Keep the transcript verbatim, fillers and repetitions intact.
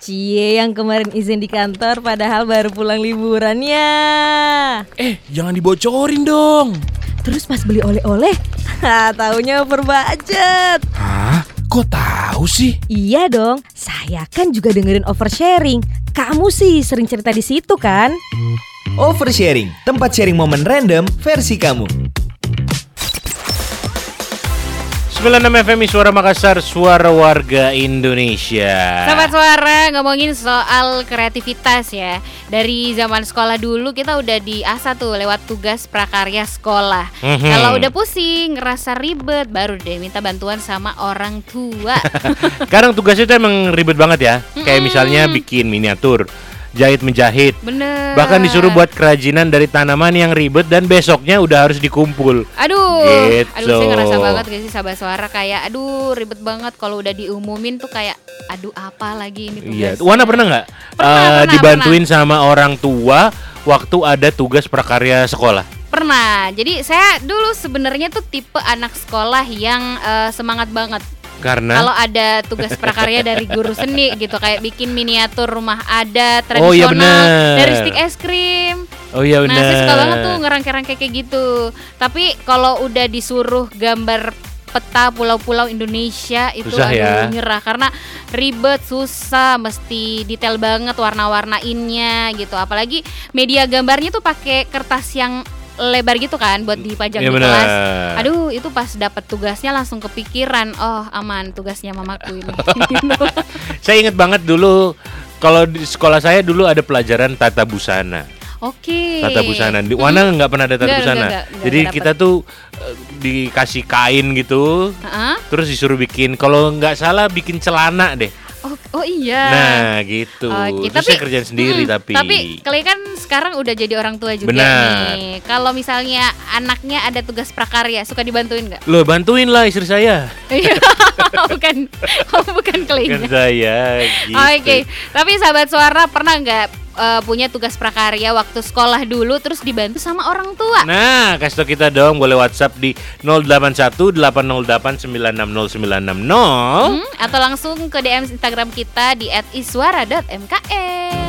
Cie yang kemarin izin di kantor padahal baru pulang liburannya. Eh, jangan dibocorin dong. Terus pas beli oleh-oleh, taunya over budget. Hah? Kok tahu sih? Iya dong, saya kan juga dengerin oversharing. Kamu sih sering cerita di situ kan? Oversharing, tempat sharing momen random versi kamu. sembilan puluh enam F M I Suara Makassar, suara warga Indonesia. Sobat Suara, ngomongin soal kreativitas ya. Dari zaman sekolah dulu kita udah diasah tuh lewat tugas prakarya sekolah. Mm-hmm. Kalau udah pusing, ngerasa ribet, baru deh minta bantuan sama orang tua. Sekarang tugasnya tuh emang ribet banget ya. Mm-hmm. Kayak misalnya bikin miniatur, jahit menjahit. Bener. Bahkan disuruh buat kerajinan dari tanaman yang ribet dan besoknya udah harus dikumpul. Aduh, gitu. aduh saya ngerasa banget gak sih Sobat Suara, kayak aduh ribet banget kalau udah diumumin tuh kayak aduh apa lagi ini tugas. Iya, Wana pernah nggak uh, dibantuin pernah. sama orang tua waktu ada tugas prakarya sekolah? Pernah. Jadi saya dulu sebenarnya tuh tipe anak sekolah yang uh, semangat banget. Karena kalau ada tugas prakarya dari guru seni gitu, kayak bikin miniatur rumah adat tradisional, oh, iya dari stik es krim. Oh iya benar. Nah saya suka banget tuh ngerangkai-rangkai kayak gitu. Tapi kalau udah disuruh gambar peta pulau-pulau Indonesia itu susah aduh ya. nyerah karena ribet, susah, mesti detail banget warna-warnainnya gitu. Apalagi media gambarnya tuh pakai kertas yang lebar gitu kan buat dipajang ya, di bener. kelas. Aduh, itu pas dapat tugasnya langsung kepikiran, oh aman tugasnya mamaku ini. Saya inget banget dulu kalau di sekolah saya dulu ada pelajaran tata busana. Oke. Tata busana. Di Wana hmm. nggak pernah ada tata enggak, busana. Enggak, enggak, Jadi enggak kita tuh uh, dikasih kain gitu, uh-huh. terus disuruh bikin. Kalau nggak salah bikin celana deh. Oh, oh iya. Nah gitu. Okay, terus tapi, saya kerjaan sendiri hmm, tapi. Tapi kalian kan sekarang udah jadi orang tua juga benar. nih. Kalau misalnya anaknya ada tugas prakarya, suka dibantuin nggak? Loh bantuin lah istri saya. bukan, oh, bukan kalian. Bukan saya. Gitu. Oke, okay. Tapi sahabat Suara pernah nggak uh, punya tugas prakarya waktu sekolah dulu terus dibantu sama orang tua? Nah, kasih tau kita dong, boleh WhatsApp di nol delapan satu delapan nol delapan sembilan enam nol sembilan enam nol hmm, atau langsung ke D M Instagram kita di et iswara dot m k e.